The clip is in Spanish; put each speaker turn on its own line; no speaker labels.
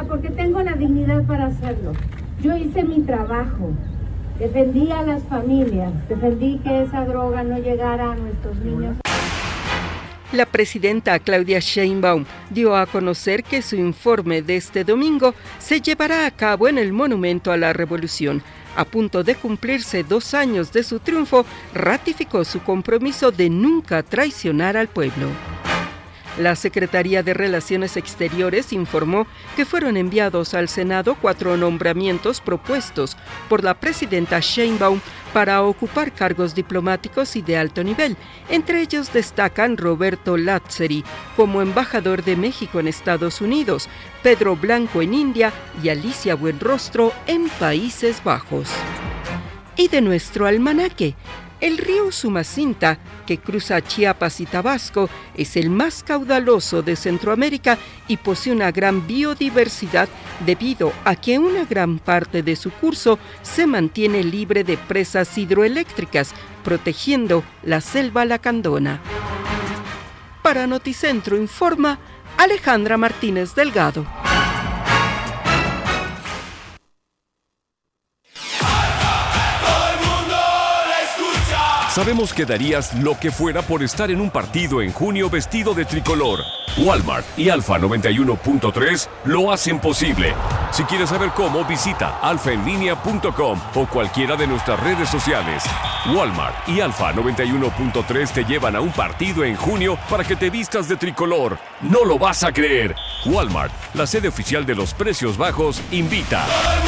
porque tengo la dignidad para hacerlo. Yo hice mi trabajo, defendí a las familias, defendí que esa droga no llegara a nuestros niños.
La presidenta Claudia Sheinbaum dio a conocer que su informe de este domingo se llevará a cabo en el Monumento a la Revolución. A punto de cumplirse 2 años de su triunfo, ratificó su compromiso de nunca traicionar al pueblo. La Secretaría de Relaciones Exteriores informó que fueron enviados al Senado 4 nombramientos propuestos por la presidenta Sheinbaum para ocupar cargos diplomáticos y de alto nivel. Entre ellos destacan Roberto Lazzeri como embajador de México en Estados Unidos, Pedro Blanco en India y Alicia Buenrostro en Países Bajos. Y de nuestro almanaque, el río Sumacinta, que cruza Chiapas y Tabasco, es el más caudaloso de Centroamérica y posee una gran biodiversidad debido a que una gran parte de su curso se mantiene libre de presas hidroeléctricas, protegiendo la selva lacandona. Para Noticentro informa Alejandra Martínez Delgado.
Sabemos que darías lo que fuera por estar en un partido en junio vestido de tricolor. Walmart y Alfa 91.3 lo hacen posible. Si quieres saber cómo, visita alfaenlinea.com o cualquiera de nuestras redes sociales. Walmart y Alfa 91.3 te llevan a un partido en junio para que te vistas de tricolor. ¡No lo vas a creer! Walmart, la sede oficial de los precios bajos, invita.